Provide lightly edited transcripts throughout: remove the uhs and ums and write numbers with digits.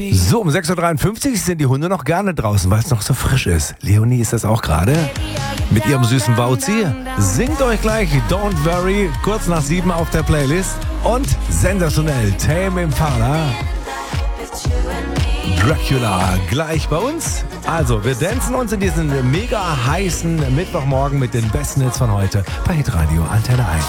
So, um 6.53 Uhr sind die Hunde noch gerne draußen, weil es noch so frisch ist. Leonie ist das auch gerade. Mit ihrem süßen Wauzi. Singt euch gleich Don't Worry, kurz nach 7 auf der Playlist. Und sensationell, Tame Impala. Dracula gleich bei uns. Also, wir dancen uns in diesen mega heißen Mittwochmorgen mit den besten Hits von heute bei Hitradio Antenne 1.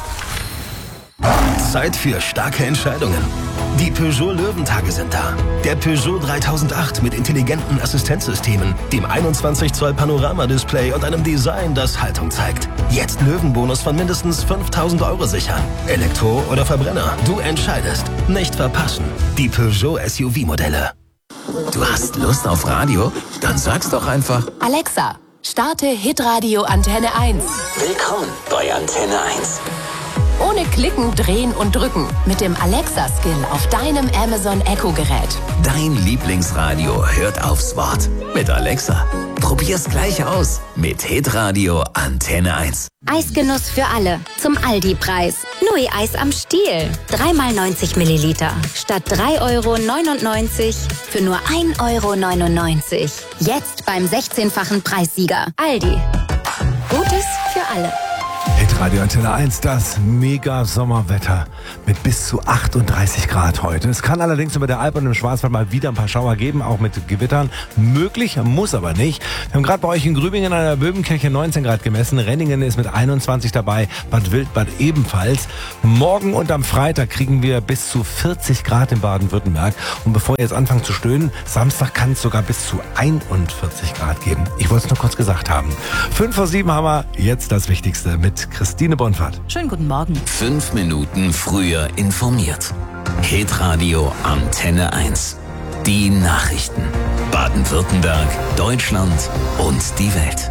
Zeit für starke Entscheidungen. Die Peugeot Löwentage sind da. Der Peugeot 3008 mit intelligenten Assistenzsystemen, dem 21 Zoll Panoramadisplay und einem Design, das Haltung zeigt. Jetzt Löwenbonus von mindestens 5.000 € sichern. Elektro oder Verbrenner, du entscheidest. Nicht verpassen. Die Peugeot SUV-Modelle. Du hast Lust auf Radio? Dann sag's doch einfach. Alexa, starte Hitradio Antenne 1. Willkommen bei Antenne 1. Ohne Klicken, Drehen und Drücken. Mit dem Alexa-Skill auf deinem Amazon Echo-Gerät. Dein Lieblingsradio hört aufs Wort. Mit Alexa. Probier's gleich aus. Mit Hitradio Antenne 1. Eisgenuss für alle. Zum Aldi-Preis. Nui-Eis am Stiel. 3x90 Milliliter. Statt 3,99 € für nur 1,99 €. Jetzt beim 16-fachen Preissieger. Aldi. Gutes für alle. Hitradio Antenne 1, das mega Sommerwetter mit bis zu 38 Grad heute. Es kann allerdings über der Alp und im Schwarzwald mal wieder ein paar Schauer geben, auch mit Gewittern. Möglich, muss aber nicht. Wir haben gerade bei euch in Grübingen an der Böbenkirche 19 Grad gemessen. Renningen ist mit 21 dabei, Bad Wildbad ebenfalls. Morgen und am Freitag kriegen wir bis zu 40 Grad in Baden-Württemberg. Und bevor ihr jetzt anfangt zu stöhnen, Samstag kann es sogar bis zu 41 Grad geben. Ich wollte es nur kurz gesagt haben. 5 vor 7 haben wir jetzt das Wichtigste mit Christine Bonfahrt. Schönen guten Morgen. 5 Minuten früher informiert. Hitradio Antenne 1. Die Nachrichten. Baden-Württemberg, Deutschland und die Welt.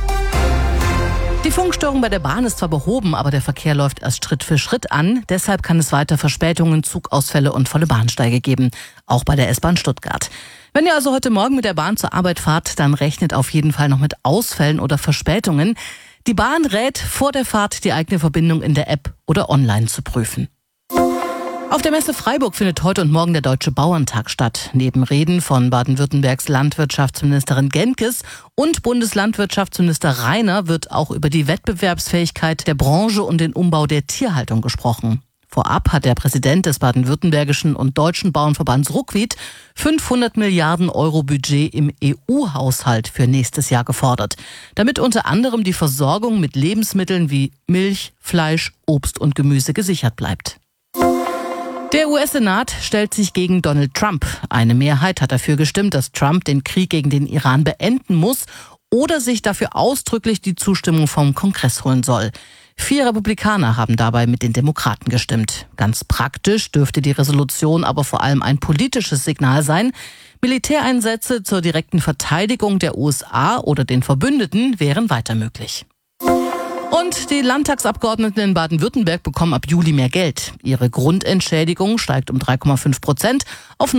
Die Funkstörung bei der Bahn ist zwar behoben, aber der Verkehr läuft erst Schritt für Schritt an. Deshalb kann es weiter Verspätungen, Zugausfälle und volle Bahnsteige geben. Auch bei der S-Bahn Stuttgart. Wenn ihr also heute Morgen mit der Bahn zur Arbeit fahrt, dann rechnet auf jeden Fall noch mit Ausfällen oder Verspätungen. Die Bahn rät vor der Fahrt, die eigene Verbindung in der App oder online zu prüfen. Auf der Messe Freiburg findet heute und morgen der Deutsche Bauerntag statt. Neben Reden von Baden-Württembergs Landwirtschaftsministerin Genkes und Bundeslandwirtschaftsminister Rainer wird auch über die Wettbewerbsfähigkeit der Branche und den Umbau der Tierhaltung gesprochen. Vorab hat der Präsident des baden-württembergischen und deutschen Bauernverbands Ruckwied 500 Milliarden € Budget im EU-Haushalt für nächstes Jahr gefordert, damit unter anderem die Versorgung mit Lebensmitteln wie Milch, Fleisch, Obst und Gemüse gesichert bleibt. Der US-Senat stellt sich gegen Donald Trump. Eine Mehrheit hat dafür gestimmt, dass Trump den Krieg gegen den Iran beenden muss oder sich dafür ausdrücklich die Zustimmung vom Kongress holen soll. 4 Republikaner haben dabei mit den Demokraten gestimmt. Ganz praktisch dürfte die Resolution aber vor allem ein politisches Signal sein. Militäreinsätze zur direkten Verteidigung der USA oder den Verbündeten wären weiter möglich. Und die Landtagsabgeordneten in Baden-Württemberg bekommen ab Juli mehr Geld. Ihre Grundentschädigung steigt um 3,5% auf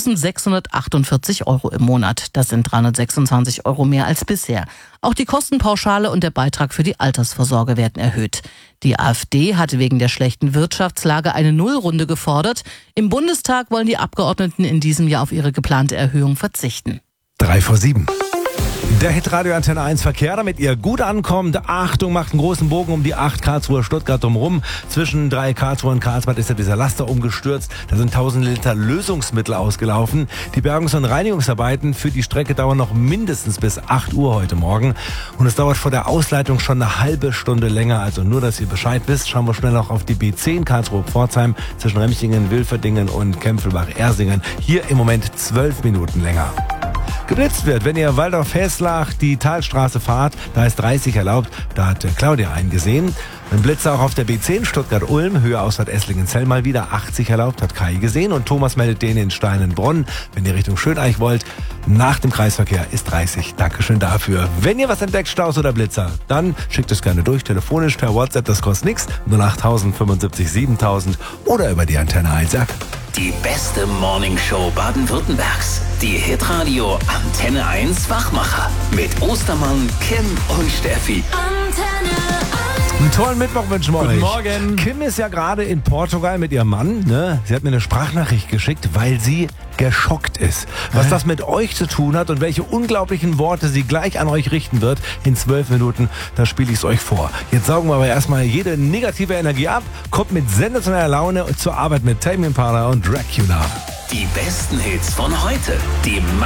9.648 € im Monat. Das sind 326 € mehr als bisher. Auch die Kostenpauschale und der Beitrag für die Altersvorsorge werden erhöht. Die AfD hatte wegen der schlechten Wirtschaftslage eine Nullrunde gefordert. Im Bundestag wollen die Abgeordneten in diesem Jahr auf ihre geplante Erhöhung verzichten. 3 vor 7. Der Hitradio Antenne 1 Verkehr, damit ihr gut ankommt. Achtung, macht einen großen Bogen um die 8 Karlsruhe, Stuttgart drumherum. Zwischen 3 Karlsruhe und Karlsbad ist ja dieser Laster umgestürzt. Da sind 1000 Liter Lösungsmittel ausgelaufen. Die Bergungs- und Reinigungsarbeiten für die Strecke dauern noch mindestens bis 8 Uhr heute Morgen. Und es dauert vor der Ausleitung schon eine halbe Stunde länger. Also nur, dass ihr Bescheid wisst, schauen wir schnell noch auf die B10 Karlsruhe-Pforzheim zwischen Remchingen, Wilferdingen und Kempfelbach-Ersingen. Hier im Moment 12 Minuten länger. Geblitzt wird, wenn ihr Waldorf-Heslach die Talstraße fahrt, da ist 30 erlaubt, da hat Claudia einen gesehen. Ein Blitzer auch auf der B10 Stuttgart-Ulm, Höhe Ausfahrt Esslingen-Zell mal wieder 80 erlaubt, hat Kai gesehen. Und Thomas meldet den in Steinenbronn. Wenn ihr Richtung Schöneich wollt, nach dem Kreisverkehr ist 30. Dankeschön dafür. Wenn ihr was entdeckt, Staus oder Blitzer, dann schickt es gerne durch, telefonisch, per WhatsApp, das kostet nichts, 08000 75 7000 oder über die Antenne 1 App. Die beste Morningshow Baden-Württembergs. Die Hitradio Antenne 1 Wachmacher. Mit Ostermann, Kim und Steffi. Antenne 1. Einen tollen Mittwoch wünschen wir euch. Guten Morgen. Kim ist ja gerade in Portugal mit ihrem Mann. Ne? Sie hat mir eine Sprachnachricht geschickt, weil sie geschockt ist. Was das mit euch zu tun hat und welche unglaublichen Worte sie gleich an euch richten wird in 12 Minuten, da spiele ich es euch vor. Jetzt saugen wir aber erstmal jede negative Energie ab, kommt mit sensationeller Laune zur Arbeit mit Tame Impala und Dracula. Die besten Hits von heute. Die